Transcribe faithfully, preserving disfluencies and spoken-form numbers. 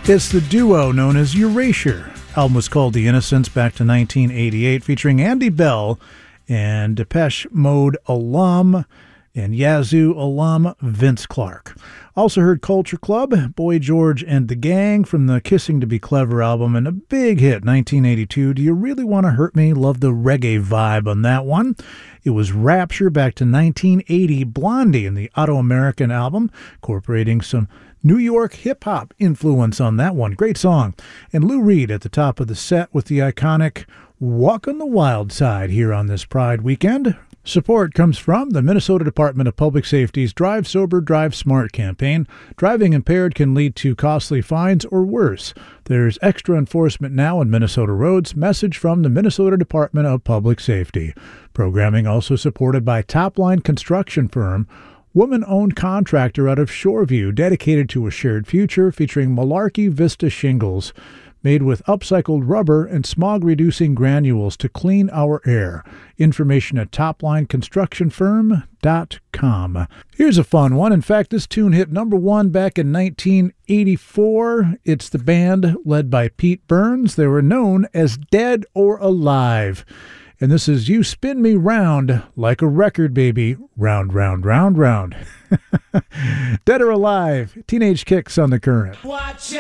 It's the duo known as Erasure. Album was called The Innocents, back to nineteen eighty-eight, featuring Andy Bell and Depeche Mode alum and Yazoo alum Vince Clarke. Also heard Culture Club, Boy George and the Gang from the Kissing to Be Clever album, and a big hit, nineteen eighty-two, Do You Really Want to Hurt Me? Love the reggae vibe on that one. It was Rapture, back to nineteen eighty, Blondie in the Auto-American album, incorporating some New York hip-hop influence on that one. Great song. And Lou Reed at the top of the set with the iconic Walk on the Wild Side here on this Pride weekend. Support comes from the Minnesota Department of Public Safety's Drive Sober, Drive Smart campaign. Driving impaired can lead to costly fines or worse. There's extra enforcement now on Minnesota roads. Message from the Minnesota Department of Public Safety. Programming also supported by Topline Construction Firm, woman-owned contractor out of Shoreview, dedicated to a shared future, featuring Malarkey Vista shingles made with upcycled rubber and smog-reducing granules to clean our air. Information at topline construction firm dot com. Here's a fun one. In fact, this tune hit number one back in nineteen eighty-four. It's the band led by Pete Burns. They were known as Dead or Alive. And this is You Spin Me Round Like a Record, Baby. Round, round, round, round. Dead or Alive. Teenage Kicks on the Current. Watch